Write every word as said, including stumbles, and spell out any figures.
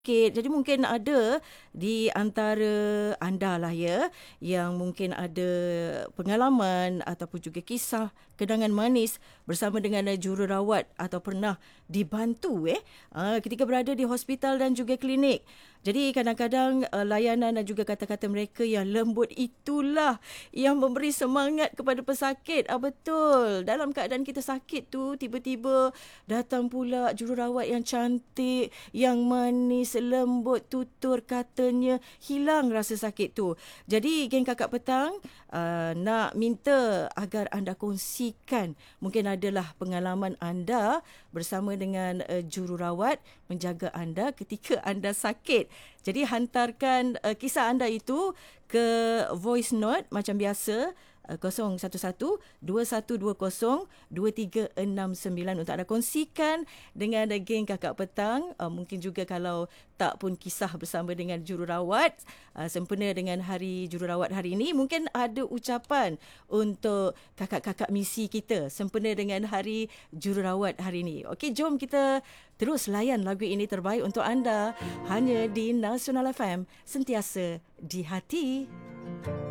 Sikit. Jadi mungkin ada di antara anda lah ya yang mungkin ada pengalaman ataupun juga kisah kenangan manis bersama dengan uh, jururawat atau pernah dibantu eh uh, ketika berada di hospital dan juga klinik. Jadi kadang-kadang uh, layanan dan juga kata-kata mereka yang lembut itulah yang memberi semangat kepada pesakit. Ah, betul. Dalam keadaan kita sakit tu tiba-tiba datang pula jururawat yang cantik, yang manis, lembut, tutur katanya, hilang rasa sakit tu. Jadi geng Kakak Petang uh, nak minta agar anda kongsikan mungkin adalah pengalaman anda bersama dengan uh, jururawat menjaga anda ketika anda sakit. Jadi hantarkan uh, kisah anda itu ke voice note macam biasa kosong satu satu dua satu dua kosong dua tiga enam sembilan untuk anda kongsikan dengan geng Kakak Petang. Uh, mungkin juga kalau tak pun kisah bersama dengan jururawat uh, sempena dengan Hari Jururawat hari ini, mungkin ada ucapan untuk kakak-kakak misi kita sempena dengan Hari Jururawat hari ini. Okey, jom kita terus layan lagu ini terbaik untuk anda hanya di Nasional F M, sentiasa di hati.